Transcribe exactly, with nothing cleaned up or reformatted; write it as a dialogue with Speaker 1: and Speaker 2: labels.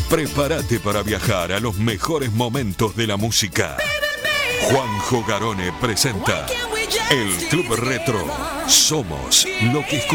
Speaker 1: Prepárate para viajar a los mejores momentos de la música. Juanjo Garone presenta el Club Retro. Somos lo que escuchamos.